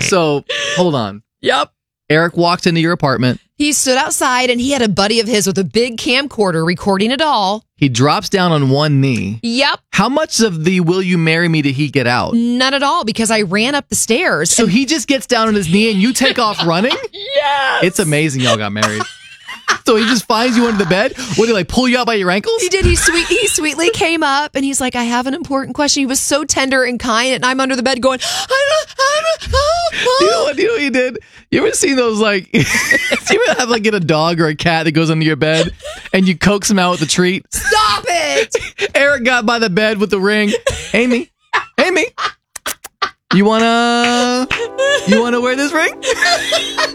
So, hold on. Yep. Eric walked into your apartment. He stood outside and he had a buddy of his with a big camcorder recording it all. He drops down on one knee. Yep. How much of the will you marry me did he get out? None at all, because I ran up the stairs. So he just gets down on his knee and you take off running? Yes. It's amazing y'all got married. So he just finds you under the bed? Would he like pull you out by your ankles? He did. He sweetly came up and he's like, I have an important question. He was so tender and kind, and I'm under the bed going, You know what he did? You ever seen those like, do you ever have like get a dog or a cat that goes under your bed and you coax him out with a treat? Stop it! Eric got by the bed with the ring. Amy, you wanna wear this ring?